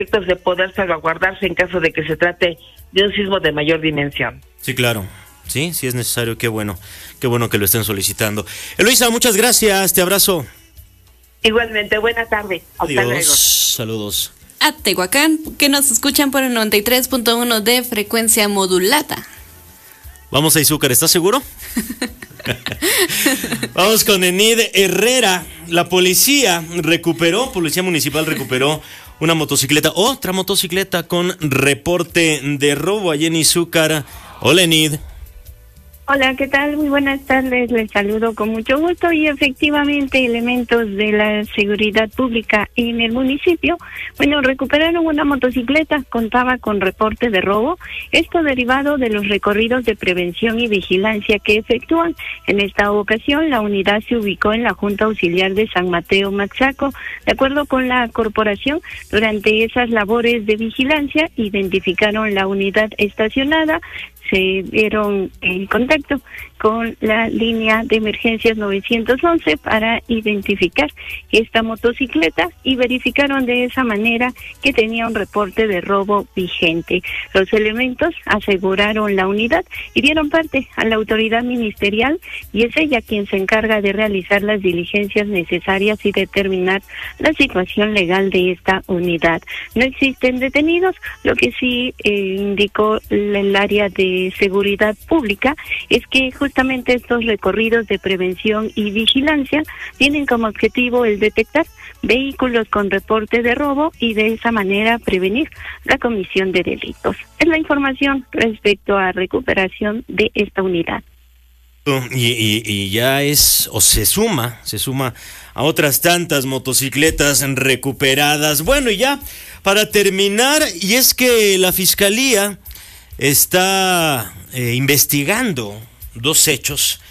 de poder salvaguardarse en caso de que se trate de un sismo de mayor dimensión. Sí, claro. Sí, sí es necesario. Qué bueno que lo estén solicitando. Eloisa, muchas gracias. Te abrazo. Igualmente, buena tarde. Hasta luego. Saludos. A Tehuacán, que nos escuchan por el 93.1 de frecuencia modulada. Vamos a Izúcar, ¿estás seguro? Vamos con Enid Herrera. La policía municipal recuperó una motocicleta, otra motocicleta con reporte de robo allá en Izúcar. Hola, Enid. Hola, ¿qué tal? Muy buenas tardes, les saludo con mucho gusto y efectivamente elementos de la seguridad pública en el municipio, recuperaron una motocicleta, contaba con reporte de robo, esto derivado de los recorridos de prevención y vigilancia que efectúan. En esta ocasión, la unidad se ubicó en la Junta Auxiliar de San Mateo Maxaco. De acuerdo con la corporación, durante esas labores de vigilancia, identificaron la unidad estacionada, se dieron en contacto con la línea de emergencias 911 para identificar esta motocicleta y verificaron de esa manera que tenía un reporte de robo vigente. Los elementos aseguraron la unidad y dieron parte a la autoridad ministerial y es ella quien se encarga de realizar las diligencias necesarias y determinar la situación legal de esta unidad. No existen detenidos, lo que sí indicó el área de seguridad pública es que justamente estos recorridos de prevención y vigilancia tienen como objetivo el detectar vehículos con reporte de robo y de esa manera prevenir la comisión de delitos. Es la información respecto a recuperación de esta unidad. Y ya se suma a otras tantas motocicletas recuperadas. Bueno, y ya para terminar, y es que la Fiscalía está investigando dos hechos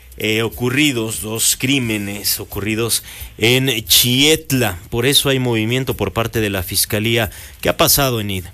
dos crímenes ocurridos en Chietla. Por eso hay movimiento por parte de la Fiscalía. ¿Qué ha pasado, Enid?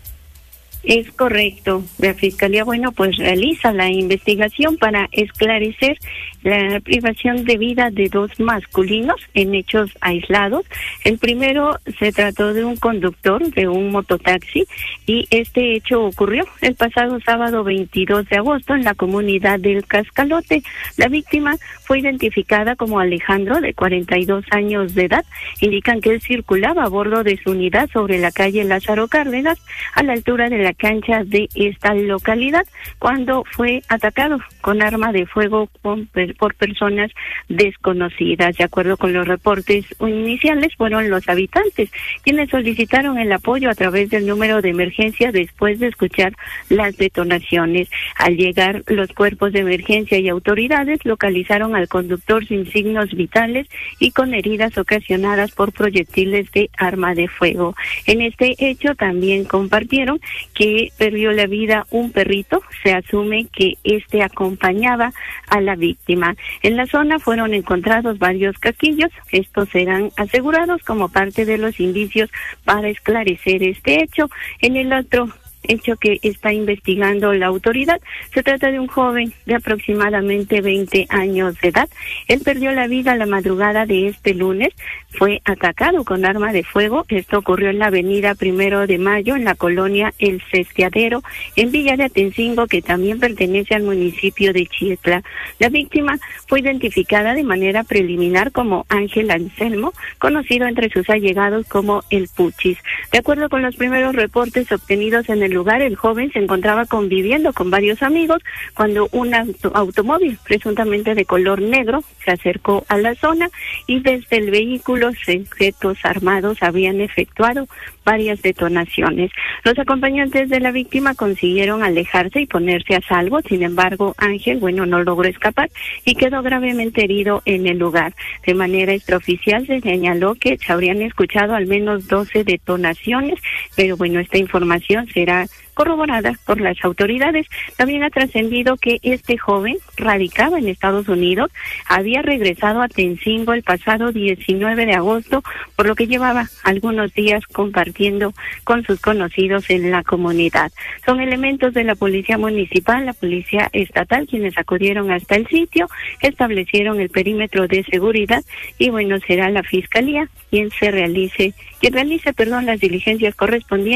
Es correcto. La Fiscalía, realiza la investigación para esclarecer la privación de vida de dos masculinos en hechos aislados. El primero se trató de un conductor de un mototaxi y este hecho ocurrió el pasado sábado 22 de agosto en la comunidad del Cascalote. La víctima fue identificada como Alejandro, de 42 años de edad. Indican que él circulaba a bordo de su unidad sobre la calle Lázaro Cárdenas, a la altura de la cancha de esta localidad, cuando fue atacado con arma de fuego por personas desconocidas. De acuerdo con los reportes iniciales, fueron los habitantes quienes solicitaron el apoyo a través del número de emergencia después de escuchar las detonaciones. Al llegar los cuerpos de emergencia y autoridades, localizaron al conductor sin signos vitales y con heridas ocasionadas por proyectiles de arma de fuego. En este hecho también compartieron que perdió la vida un perrito. Se asume que este acompañaba a la víctima. En la zona fueron encontrados varios casquillos. Estos serán asegurados como parte de los indicios para esclarecer este hecho. En el otro hecho que está investigando la autoridad, se trata de un joven de aproximadamente 20 años de edad. Él perdió la vida la madrugada de este lunes, fue atacado con arma de fuego. Esto ocurrió en la avenida 1 de Mayo, en la colonia El Cesteadero, en Villa de Atencingo, que también pertenece al municipio de Chietla. La víctima fue identificada de manera preliminar como Ángel Anselmo, conocido entre sus allegados como El Puchis. De acuerdo con los primeros reportes obtenidos en el lugar, el joven se encontraba conviviendo con varios amigos cuando un automóvil presuntamente de color negro se acercó a la zona y desde el vehículo sujetos armados habían efectuado varias detonaciones. Los acompañantes de la víctima consiguieron alejarse y ponerse a salvo. Sin embargo, Ángel, no logró escapar y quedó gravemente herido en el lugar. De manera extraoficial se señaló que se habrían escuchado al menos 12 detonaciones, pero esta información será corroborada por las autoridades. También ha trascendido que este joven radicaba en Estados Unidos, había regresado a Atencingo el pasado 19 de agosto, por lo que llevaba algunos días compartiendo con sus conocidos en la comunidad. Son elementos de la Policía Municipal, la Policía Estatal, quienes acudieron hasta el sitio, establecieron el perímetro de seguridad y será la Fiscalía quien realice las diligencias correspondientes